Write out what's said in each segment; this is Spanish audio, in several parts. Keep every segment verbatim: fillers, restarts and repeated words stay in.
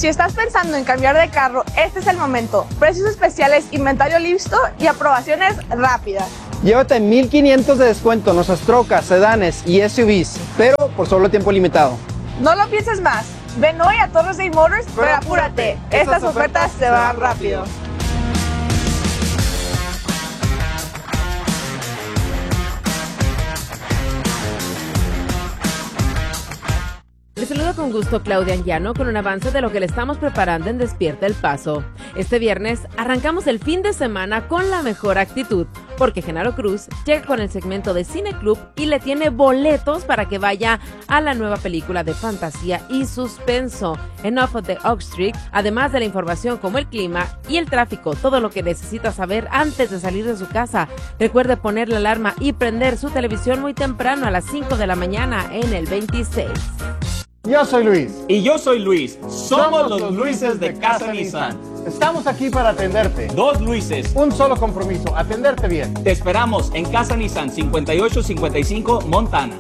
Si estás pensando en cambiar de carro, este es el momento. Precios especiales, inventario listo y aprobaciones rápidas. Llévate mil quinientos de descuento en nuestras trocas, sedanes y S U Vs, pero por solo tiempo limitado. No lo pienses más. Ven hoy a Torres Day Motors, pero, pero apúrate. Estas, Estas ofertas se van rápido. Les saludo con gusto Claudia Anguiano con un avance de lo que le estamos preparando en Despierta El Paso. Este viernes arrancamos el fin de semana con la mejor actitud, porque Genaro Cruz llega con el segmento de Cine Club y le tiene boletos para que vaya a la nueva película de fantasía y suspenso, Enough of the Oak Street, además de la información como el clima y el tráfico, todo lo que necesita saber antes de salir de su casa. Recuerde poner la alarma y prender su televisión muy temprano a las cinco de la mañana en el veintiséis. Yo soy Luis. Y yo soy Luis. Somos, Somos los Luises de Casa Nissan. Estamos aquí para atenderte. Dos Luises. Un solo compromiso, atenderte bien. Te esperamos en Casa Nissan cincuenta y ocho cincuenta y cinco Montana.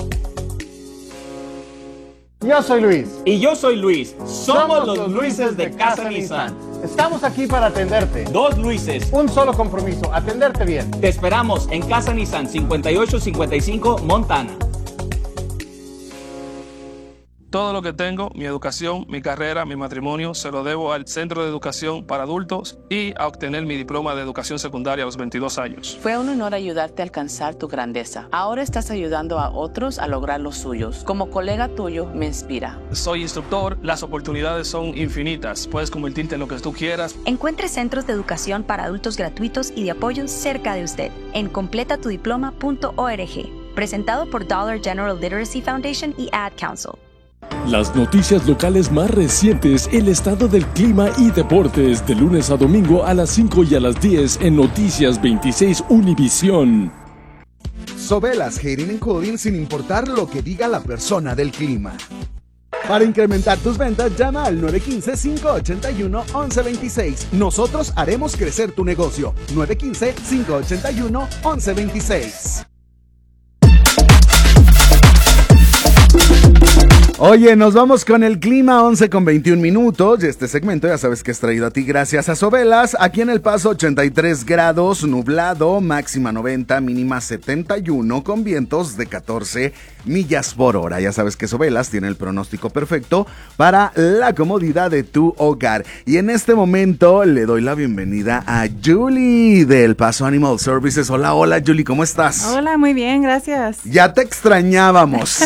Yo soy Luis. Y yo soy Luis. Somos, Somos los, los Luises de Casa Nissan. Estamos aquí para atenderte. Dos Luises. Un solo compromiso, atenderte bien. Te esperamos en Casa Nissan cincuenta y ocho cincuenta y cinco Montana. Todo lo que tengo, mi educación, mi carrera, mi matrimonio, se lo debo al Centro de Educación para Adultos y a obtener mi diploma de educación secundaria a los veintidós años. Fue un honor ayudarte a alcanzar tu grandeza. Ahora estás ayudando a otros a lograr los suyos. Como colega tuyo, me inspira. Soy instructor, las oportunidades son infinitas. Puedes convertirte en lo que tú quieras. Encuentre centros de educación para adultos gratuitos y de apoyo cerca de usted en completa tu diploma punto org. Presentado por Dollar General Literacy Foundation y Ad Council. Las noticias locales más recientes, el estado del clima y deportes, de lunes a domingo a las cinco y a las diez en Noticias veintiséis Univisión. Sobelas Heating and Cooling sin importar lo que diga la persona del clima. Para incrementar tus ventas, llama al nueve uno cinco, cinco ocho uno, once veintiséis. Nosotros haremos crecer tu negocio. nueve uno cinco, cinco ocho uno, once veintiséis. Oye, nos vamos con el clima, once con veintiún minutos, y este segmento ya sabes que es traído a ti gracias a Sobelas. Aquí en El Paso ochenta y tres grados, nublado, máxima noventa, mínima setenta y uno, con vientos de catorce millas por hora. Ya sabes que Sobelas tiene el pronóstico perfecto para la comodidad de tu hogar. Y en este momento le doy la bienvenida a Julie de El Paso Animal Services. Hola, hola Julie, ¿cómo estás? Hola, muy bien, gracias. Ya te extrañábamos.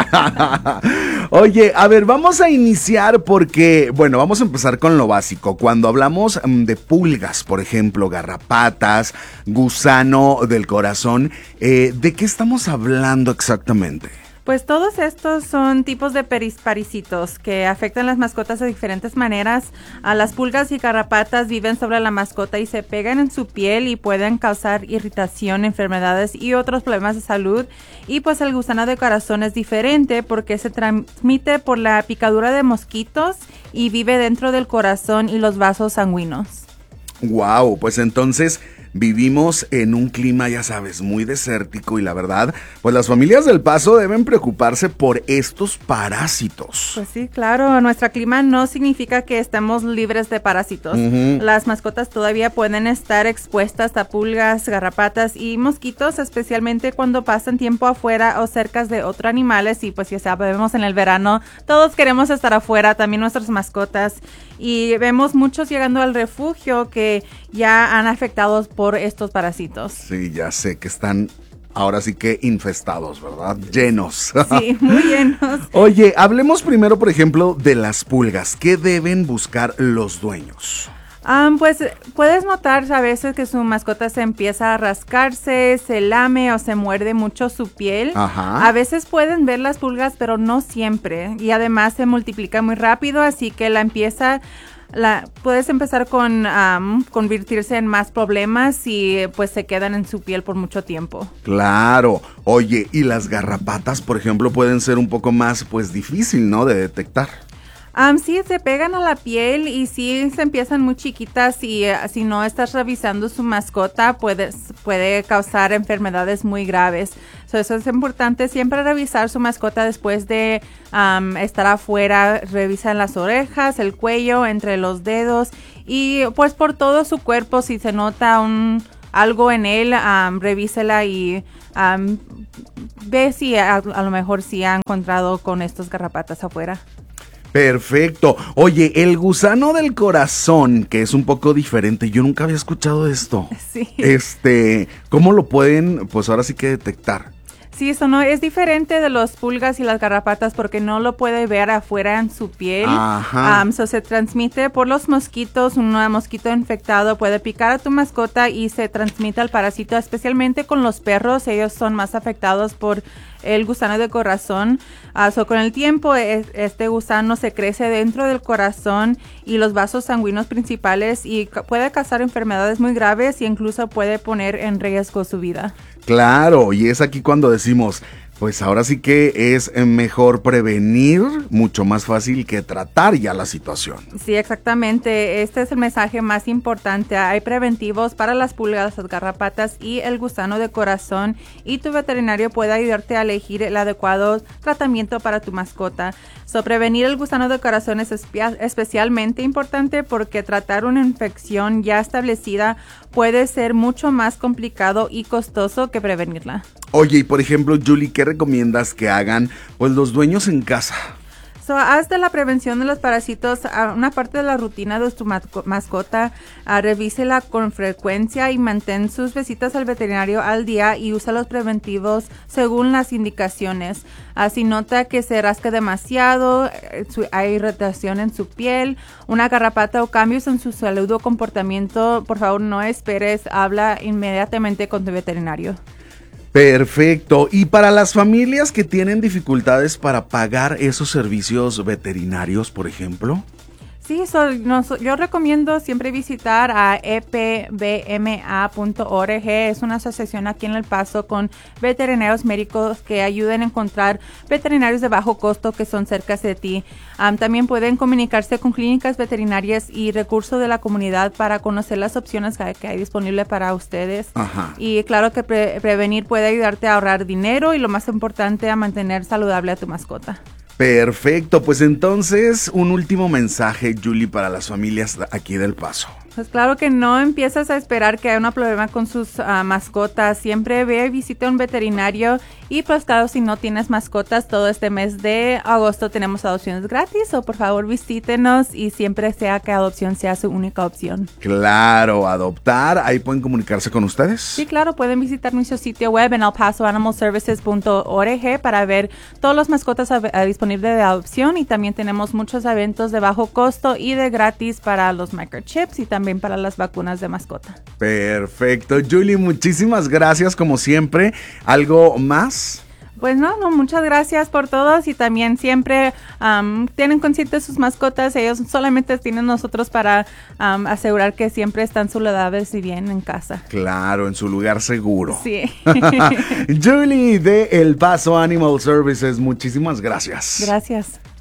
Oye, a ver, vamos a iniciar porque, bueno, vamos a empezar con lo básico. Cuando hablamos um, de pulgas, por ejemplo, garrapatas, gusano del corazón, eh, ¿de qué estamos hablando exactamente? Pues todos estos son tipos de parásitos que afectan las mascotas de diferentes maneras. A las pulgas y garrapatas viven sobre la mascota y se pegan en su piel y pueden causar irritación, enfermedades y otros problemas de salud. Y pues el gusano de corazón es diferente porque se transmite por la picadura de mosquitos y vive dentro del corazón y los vasos sanguíneos. Wow, pues entonces vivimos en un clima, ya sabes, muy desértico y la verdad, pues las familias del Paso deben preocuparse por estos parásitos. Pues sí, claro, nuestro clima no significa que estemos libres de parásitos. Uh-huh. Las mascotas todavía pueden estar expuestas a pulgas, garrapatas y mosquitos, especialmente cuando pasan tiempo afuera o cerca de otros animales y pues ya sabemos en el verano todos queremos estar afuera, también nuestras mascotas, y vemos muchos llegando al refugio que ya han afectado por estos parásitos. Sí, ya sé que están ahora sí que infestados, ¿verdad? Llenos. Sí, muy llenos. Oye, hablemos primero, por ejemplo, de las pulgas. ¿Qué deben buscar los dueños? Um, pues puedes notar a veces que su mascota se empieza a rascarse, se lame o se muerde mucho su piel. Ajá. A veces pueden ver las pulgas, pero no siempre. Y además se multiplica muy rápido, así que la empieza... La, puedes empezar con um, convertirse en más problemas y pues se quedan en su piel por mucho tiempo. Claro. Oye, y las garrapatas, por ejemplo, pueden ser un poco más pues difícil, ¿no?, de detectar. Um, sí, se pegan a la piel y sí se empiezan muy chiquitas y uh, si no estás revisando su mascota puede, puede causar enfermedades muy graves. So, eso es importante, siempre revisar su mascota después de um, estar afuera. Revisan las orejas, el cuello, entre los dedos y pues por todo su cuerpo. Si se nota un, algo en él, um, revísela y um, ve si a, a lo mejor sí ha encontrado con estos garrapatas afuera. Perfecto. Oye, el gusano del corazón, que es un poco diferente, yo nunca había escuchado esto. Sí. Este, ¿cómo lo pueden, pues ahora sí que detectar? Sí, eso no es diferente de los pulgas y las garrapatas porque no lo puede ver afuera en su piel. Ajá. Um, so se transmite por los mosquitos. Un mosquito infectado puede picar a tu mascota y se transmite al parásito, especialmente con los perros. Ellos son más afectados por el gusano de corazón. Uh, so con el tiempo es, este gusano se crece dentro del corazón y los vasos sanguíneos principales y ca- puede causar enfermedades muy graves e incluso puede poner en riesgo su vida. Claro, y es aquí cuando decimos, pues ahora sí que es mejor prevenir, mucho más fácil que tratar ya la situación. Sí, exactamente. Este es el mensaje más importante. Hay preventivos para las pulgas, las garrapatas y el gusano de corazón y tu veterinario puede ayudarte a elegir el adecuado tratamiento para tu mascota. So, prevenir el gusano de corazón es espe- especialmente importante porque tratar una infección ya establecida puede ser mucho más complicado y costoso que prevenirla. Oye, y por ejemplo, Julie, ¿qué recomiendas que hagan pues los dueños en casa? So, haz de la prevención de los parásitos uh, una parte de la rutina de tu ma- mascota. Uh, revísela con frecuencia y mantén sus visitas al veterinario al día y usa los preventivos según las indicaciones. Uh, si nota que se rasca demasiado, eh, su, hay irritación en su piel, una garrapata o cambios en su salud o comportamiento, por favor no esperes, habla inmediatamente con tu veterinario. Perfecto. Y para las familias que tienen dificultades para pagar esos servicios veterinarios, por ejemplo. Sí, so, no, so, yo recomiendo siempre visitar a e p b m a punto org. Es una asociación aquí en El Paso con veterinarios médicos que ayudan a encontrar veterinarios de bajo costo que son cerca de ti. Um, también pueden comunicarse con clínicas veterinarias y recursos de la comunidad para conocer las opciones que, que hay disponibles para ustedes. Ajá. Y claro que pre- prevenir puede ayudarte a ahorrar dinero y lo más importante, a mantener saludable a tu mascota. Perfecto, pues entonces un último mensaje, Julie, para las familias aquí del Paso. Pues claro que no empiezas a esperar que haya un problema con sus uh, mascotas. Siempre ve y visita un veterinario. Y pues claro, si no tienes mascotas, todo este mes de agosto tenemos adopciones gratis. O por favor visítenos y siempre sea que adopción sea su única opción. Claro, adoptar, ahí pueden comunicarse con ustedes. Sí, claro, pueden visitar nuestro sitio web en el paso animal services punto org para ver todas las mascotas a, a disponibles de adopción. Y también tenemos muchos eventos de bajo costo y de gratis para los microchips y también para las vacunas de mascota. Perfecto, Julie, muchísimas gracias como siempre. ¿Algo más? Pues no, no, muchas gracias por todos y también siempre um, tienen conscientes sus mascotas. Ellos solamente tienen nosotros para um, asegurar que siempre están saludables y bien en casa. Claro, en su lugar seguro. Sí. Julie de El Paso Animal Services, muchísimas gracias. Gracias.